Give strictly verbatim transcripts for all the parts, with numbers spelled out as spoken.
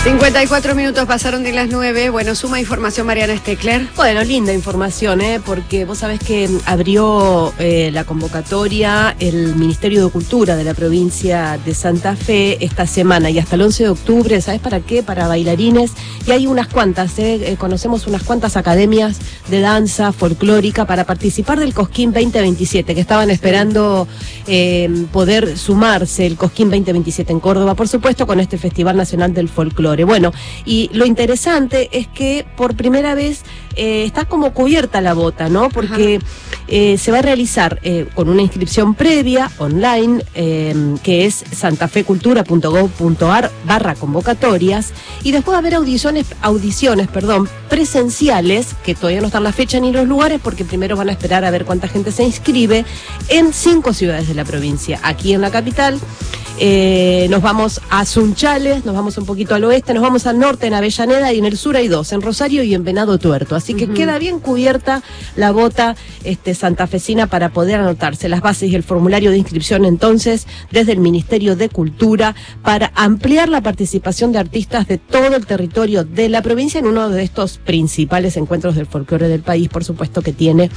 cincuenta y cuatro minutos pasaron de las nueve. Bueno, suma información Mariana Steckler. Bueno, linda información, ¿eh? Porque vos sabés que abrió eh, la convocatoria el Ministerio de Cultura de la provincia de Santa Fe esta semana y hasta el once de octubre, ¿sabés para qué? Para bailarines. Y hay unas cuantas, ¿eh? Eh, conocemos unas cuantas academias de danza folclórica para participar del Cosquín veinte veintisiete, que estaban esperando eh, poder sumarse el Cosquín veinte veintisiete en Córdoba, por supuesto, con este Festival Nacional del Folclore. Bueno, y lo interesante es que por primera vez eh, está como cubierta la bota, ¿no? Porque eh, se va a realizar eh, con una inscripción previa, online, eh, que es santafecultura punto gov punto ar barra convocatorias, y después va a haber audiciones, audiciones, perdón, presenciales, que todavía no están la fecha ni los lugares, porque primero van a esperar a ver cuánta gente se inscribe, en cinco ciudades de la provincia. Aquí en la capital, eh, nos vamos a Sunchales, nos vamos un poquito al oeste, nos vamos al norte en Avellaneda, y en el sur hay dos, en Rosario y en Venado Tuerto. Así que uh-huh. queda bien cubierta la bota este, santafesina para poder anotarse. Las bases y el formulario de inscripción entonces desde el Ministerio de Cultura para ampliar la participación de artistas de todo el territorio de la provincia en uno de estos principales encuentros del folclore del país, por supuesto, que tiene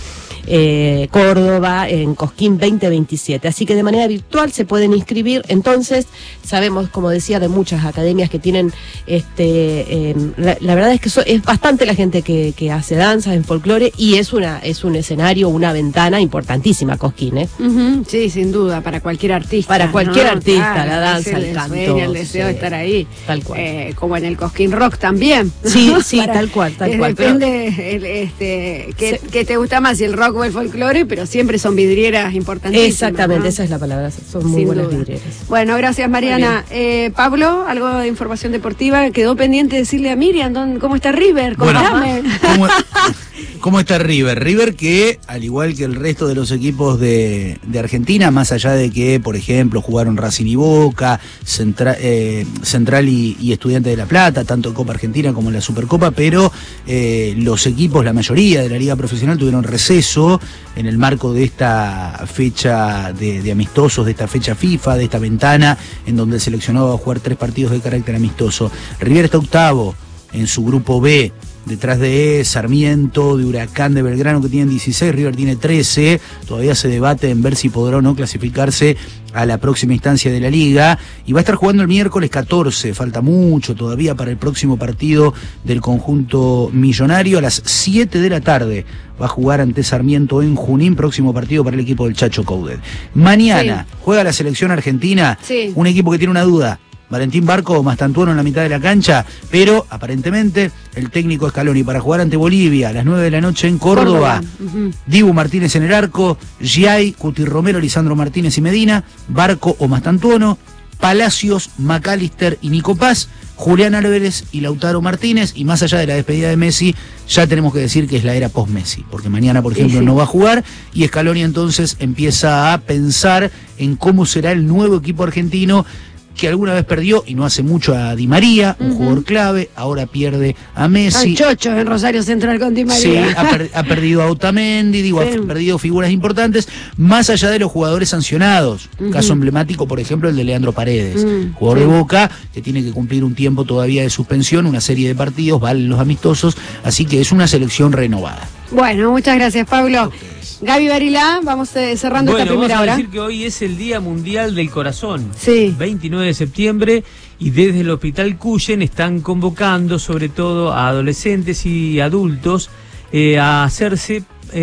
eh, Córdoba en Cosquín veinte veintisiete. Así que de manera virtual se pueden inscribir. Entonces, sabemos, como decía, de muchas academias que tienen este eh, la, la verdad es que so, es bastante la gente que, que hace danzas en folclore, y es una es un escenario, una ventana importantísima, Cosquín, ¿eh? Uh-huh. Sí, sin duda, para cualquier artista. Para cualquier ¿no? artista, claro, la danza, el, el canto. Sueño, el deseo sí, de estar ahí. Tal cual. Eh, como en el Cosquín Rock también. Sí, sí, para, tal cual, tal eh, cual. Depende pero... el, este, que, sí. que te gusta más, si el rock o el folclore, pero siempre son vidrieras importantísimas. Exactamente, ¿no? Esa es la palabra, son muy sin buenas duda. vidrieras. Bueno, gracias Mariana. Eh, Pablo, algo de información deportiva, quedó pendiente de decirle a Miriam ¿dónde, cómo está River. Contame. Bueno, ¿cómo, ¿cómo está River? River que, al igual que el resto de los equipos de, de Argentina, más allá de que, por ejemplo, jugaron Racing y Boca, Centra, eh, Central y, y Estudiantes de La Plata, tanto en Copa Argentina como en la Supercopa, pero eh, los equipos, la mayoría de la Liga Profesional, tuvieron receso en el marco de esta fecha de, de amistosos, de esta fecha FIFA, de esta ventana en donde el seleccionado va a jugar tres partidos de carácter amistoso. River está octavo en su grupo B, detrás de Sarmiento, de Huracán, de Belgrano, que tienen dieciséis, River tiene trece, todavía se debate en ver si podrá o no clasificarse a la próxima instancia de la Liga, y va a estar jugando el miércoles catorce, falta mucho todavía para el próximo partido del conjunto millonario, a las siete de la tarde va a jugar ante Sarmiento en Junín, próximo partido para el equipo del Chacho Coudet. Mañana sí. juega la selección argentina, sí. un equipo que tiene una duda, Valentín Barco o Mastantuono en la mitad de la cancha, pero aparentemente el técnico Scaloni para jugar ante Bolivia a las nueve de la noche en Córdoba. Córdoba. Uh-huh. Dibu Martínez en el arco, Giai, Cuti Romero, Lisandro Martínez y Medina, Barco o Mastantuono, Palacios, McAllister y Nico Paz, Julián Álvarez y Lautaro Martínez, y más allá de la despedida de Messi, ya tenemos que decir que es la era post-Messi, porque mañana, por ejemplo, sí, sí. no va a jugar, y Scaloni entonces empieza a pensar en cómo será el nuevo equipo argentino, que alguna vez perdió, y no hace mucho, a Di María, un uh-huh. jugador clave, ahora pierde a Messi. Hay chochos en Rosario Central con Di María. Sí, ha, per- ha perdido a Otamendi, digo, sí. ha perdido figuras importantes, más allá de los jugadores sancionados. Uh-huh. Caso emblemático, por ejemplo, el de Leandro Paredes, uh-huh. jugador sí. de Boca, que tiene que cumplir un tiempo todavía de suspensión, una serie de partidos, valen los amistosos, así que es una selección renovada. Bueno, muchas gracias, Pablo. Okay. Gaby Barilá, vamos eh, cerrando bueno, esta primera hora. Vamos a decir que hoy es el Día Mundial del Corazón, sí. veintinueve de septiembre, y desde el Hospital Cuyen están convocando sobre todo a adolescentes y adultos eh, a hacerse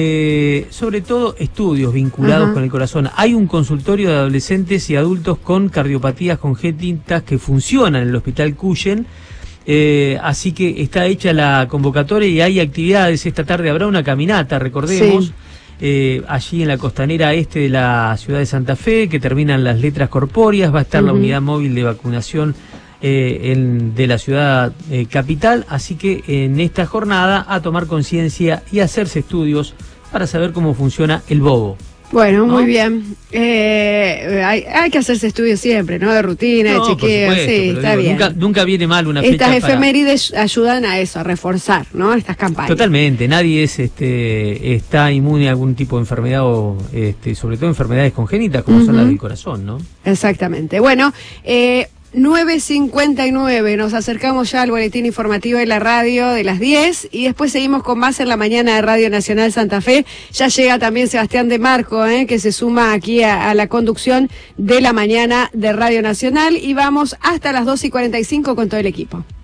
eh, sobre todo estudios vinculados uh-huh. con el corazón. Hay un consultorio de adolescentes y adultos con cardiopatías congénitas que funcionan en el Hospital Cuyen. Eh, así que está hecha la convocatoria y hay actividades. Esta tarde habrá una caminata, recordemos, sí. eh, allí en la costanera este de la ciudad de Santa Fe, que terminan las letras corpóreas. Va a estar uh-huh. la unidad móvil de vacunación eh, en, de la ciudad eh, capital. Así que en esta jornada a tomar conciencia y hacerse estudios para saber cómo funciona el bobo. Bueno, ¿no? Muy bien. Eh, hay, hay que hacerse estudios siempre, ¿no? De rutina, no, de chequeo, supuesto, sí, está digo, bien. Nunca, nunca viene mal una Estas fecha. Estas efemérides para... ayudan a eso, a reforzar, ¿no? Estas campañas. Totalmente, nadie es, este, está inmune a algún tipo de enfermedad, o este, sobre todo enfermedades congénitas como uh-huh. son las del corazón, ¿no? Exactamente. Bueno, eh, nueve cincuenta y nueve, nos acercamos ya al boletín informativo de la radio de las diez y después seguimos con más en la mañana de Radio Nacional Santa Fe. Ya llega también Sebastián de Marco, eh, que se suma aquí a, a la conducción de la mañana de Radio Nacional y vamos hasta las dos y cuarenta y cinco con todo el equipo.